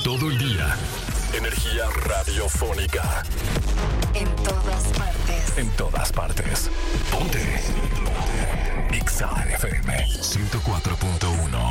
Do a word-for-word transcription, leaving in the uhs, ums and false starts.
todo el día. Energía radiofónica. En todas partes. En todas partes. Ponte. Ponte. Exa F M ciento cuatro punto uno.